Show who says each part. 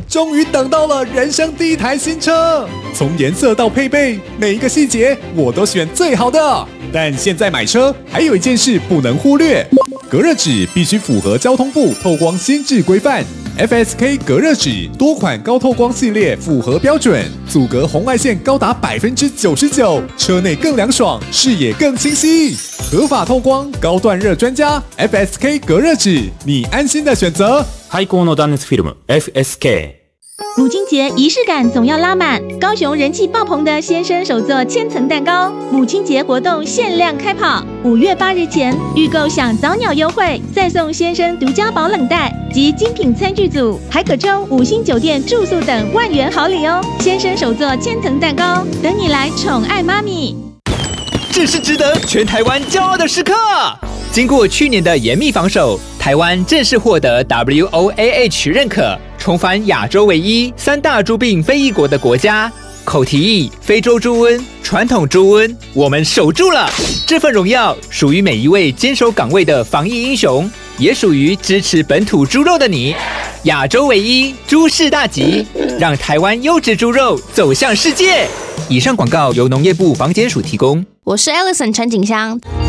Speaker 1: 终于等到了人生第一台新车，从颜色到配备，每一个细节我都选最好的。但现在买车还有一件事不能忽略，隔热纸必须符合交通部透光新制规范。FSK 隔热纸多款高透光系列符合标准，阻隔红外线高达99%，车内更凉爽，视野更清晰。合法透光，高断热专家 FSK 隔热纸，你安心的选择。
Speaker 2: 最高の断熱フィルム FSK。
Speaker 3: 母亲节仪式感总要拉满，高雄人气爆棚的先生手作千层蛋糕，母亲节活动限量开跑，5月8日前预购享早鸟优惠，再送先生独家保冷袋及精品餐具组，还可抽5星酒店住宿等万元好礼哦！先生手作千层蛋糕，等你来宠爱妈咪。
Speaker 4: 这是值得全台湾骄傲的时刻。经过去年的严密防守，台湾正式获得 WOAH 认可，重返亚洲唯一3大猪病非裔国的国家。口蹄疫、非洲猪瘟、传统猪瘟，我们守住了。这份荣耀属于每一位坚守岗位的防疫英雄，也属于支持本土猪肉的你。亚洲唯一，猪市大吉，让台湾优质猪肉走向世界。以上广告由农业部防检署提供。
Speaker 3: 我是 Allison 陈景香。